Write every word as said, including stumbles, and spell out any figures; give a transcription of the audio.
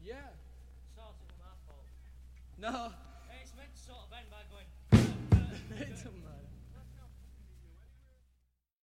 Yeah. Sort it was my fault. No. Hey, it's meant to sort of end by going,